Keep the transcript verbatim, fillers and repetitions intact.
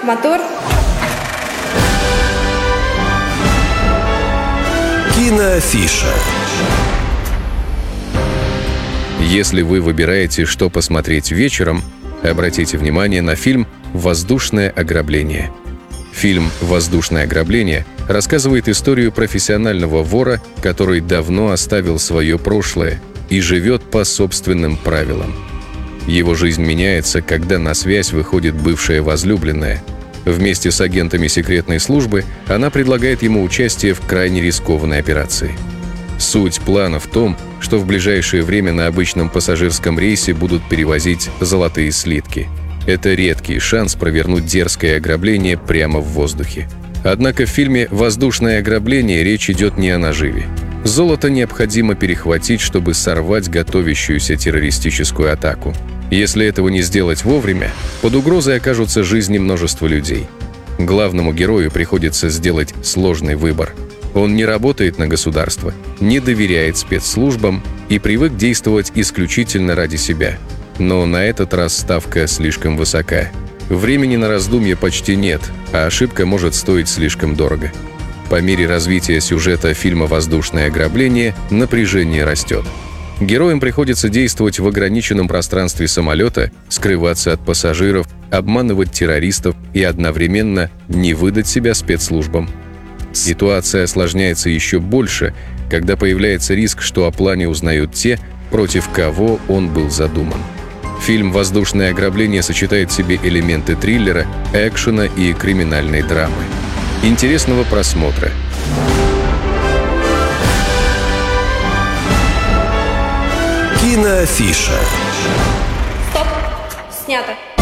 мотор. Киноафиша. Если вы выбираете, что посмотреть вечером, обратите внимание на фильм «Воздушное ограбление». Фильм «Воздушное ограбление» рассказывает историю профессионального вора, который давно оставил свое прошлое и живет по собственным правилам. Его жизнь меняется, когда на связь выходит бывшая возлюбленная. Вместе с агентами секретной службы она предлагает ему участие в крайне рискованной операции. Суть плана в том, что в ближайшее время на обычном пассажирском рейсе будут перевозить золотые слитки. Это редкий шанс провернуть дерзкое ограбление прямо в воздухе. Однако в фильме «Воздушное ограбление» речь идет не о наживе. Золото необходимо перехватить, чтобы сорвать готовящуюся террористическую атаку. Если этого не сделать вовремя, под угрозой окажутся жизни множества людей. Главному герою приходится сделать сложный выбор. Он не работает на государство, не доверяет спецслужбам и привык действовать исключительно ради себя. Но на этот раз ставка слишком высока. Времени на раздумье почти нет, а ошибка может стоить слишком дорого. По мере развития сюжета фильма «Воздушное ограбление» напряжение растет. Героям приходится действовать в ограниченном пространстве самолета, скрываться от пассажиров, обманывать террористов и одновременно не выдать себя спецслужбам. Ситуация осложняется еще больше, когда появляется риск, что о плане узнают те, против кого он был задуман. Фильм «Воздушное ограбление» сочетает в себе элементы триллера, экшена и криминальной драмы. Интересного просмотра! Киноафиша. Стоп! Снято.